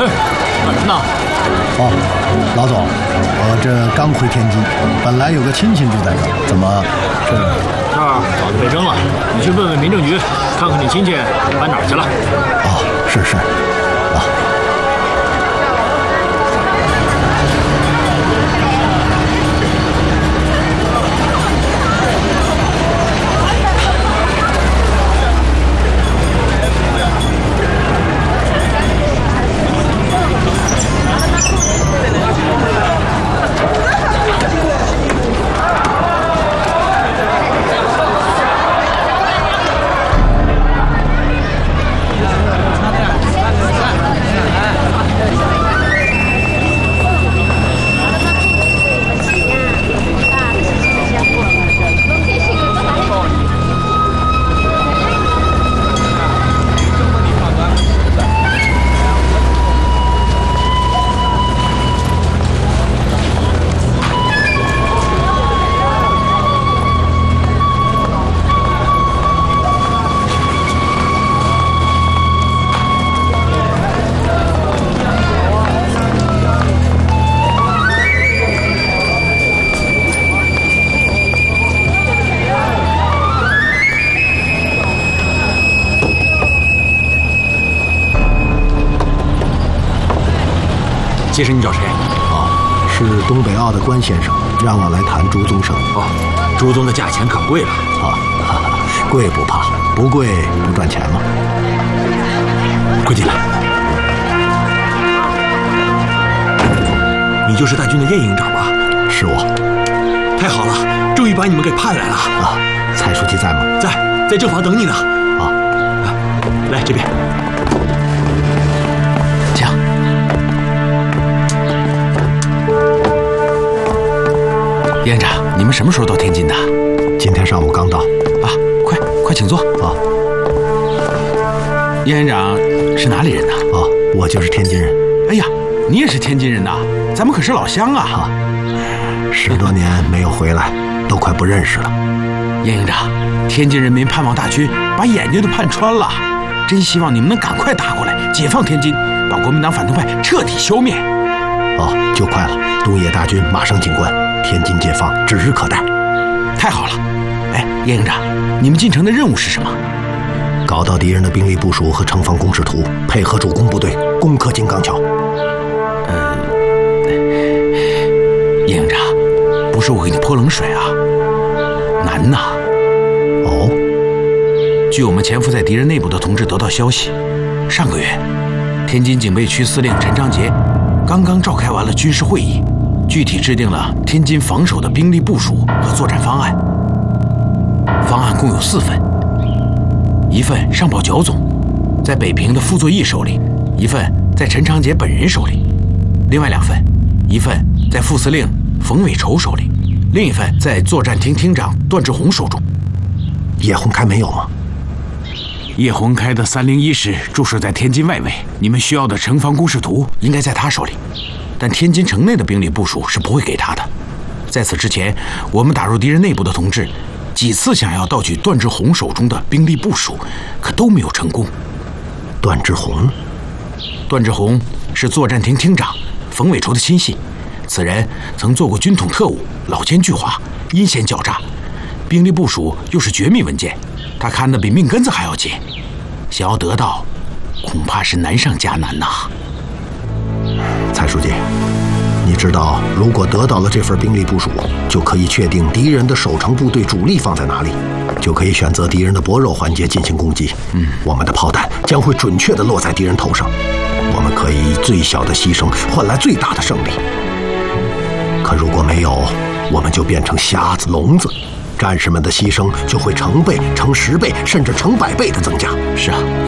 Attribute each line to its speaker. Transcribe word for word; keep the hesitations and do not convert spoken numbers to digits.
Speaker 1: 干什么呢？
Speaker 2: 哦，老总，我这刚回天津，本来有个亲戚就在这儿，怎么这
Speaker 1: 这儿早就被扔了。你去问问民政局，看看你亲戚搬哪儿去了。
Speaker 2: 哦，是是，啊。
Speaker 1: 先生，你找谁？
Speaker 2: 哦，是东北澳的关先生，让我来谈朱宗盛。
Speaker 1: 哦，朱宗的价钱可贵了。
Speaker 2: 啊，哈哈，贵不怕，不贵不赚钱吗？
Speaker 1: 快进来。你就是大军的叶营长吧？
Speaker 2: 是我。
Speaker 1: 太好了，终于把你们给盼来了。
Speaker 2: 啊，蔡书记在吗？
Speaker 1: 在，在正房等你呢。
Speaker 2: 啊，
Speaker 1: 来这边。
Speaker 3: 叶营长，你们什么时候到天津的？
Speaker 2: 今天上午刚到。
Speaker 3: 啊，快快请坐
Speaker 2: 啊！
Speaker 3: 叶营长是哪里人呢？
Speaker 2: 啊，我就是天津人。
Speaker 3: 哎呀，你也是天津人呐？咱们可是老乡啊！
Speaker 2: 啊，十多年没有回来，都快不认识了。
Speaker 3: 叶营长，天津人民盼望大军把眼睛都盼穿了，真希望你们能赶快打过来，解放天津，把国民党反动派彻底消灭。
Speaker 2: 哦，就快了，东野大军马上进关，天津解放指日可待。
Speaker 3: 太好了！哎，叶营长，你们进城的任务是什么？
Speaker 2: 搞到敌人的兵力部署和城防工事图，配合主攻部队攻克金刚桥。
Speaker 3: 呃，叶营长，不是我给你泼冷水啊，难呐。
Speaker 2: 哦，
Speaker 3: 据我们潜伏在敌人内部的同志得到消息，上个月，天津警备区司令陈章杰刚刚召开完了军事会议，具体制定了天津防守的兵力部署和作战方案。方案共有四份，一份上报剿总，在北平的傅作义手里；一份在陈长捷本人手里；另外两份，一份在副司令冯伟筹手里，另一份在作战厅厅长段志宏手中。
Speaker 2: 叶洪开没有吗？
Speaker 3: 叶洪开的三零一师驻守在天津外围，你们需要的城防工事图应该在他手里，但天津城内的兵力部署是不会给他的。在此之前，我们打入敌人内部的同志几次想要盗取段志宏手中的兵力部署，可都没有成功。
Speaker 2: 段志宏，
Speaker 3: 段志宏是作战厅厅长冯伟筹的亲信，此人曾做过军统特务，老奸巨猾，阴险狡诈，兵力部署又是绝密文件，他看得比命根子还要紧，想要得到，恐怕是难上加难呐。
Speaker 2: 蔡书记，你知道，如果得到了这份兵力部署，就可以确定敌人的守城部队主力放在哪里，就可以选择敌人的薄弱环节进行攻击。嗯，我们的炮弹将会准确地落在敌人头上，我们可以以最小的牺牲换来最大的胜利。可如果没有，我们就变成瞎子、聋子。战士们的牺牲就会成倍、成十倍，甚至成百倍的增加。
Speaker 3: 是啊，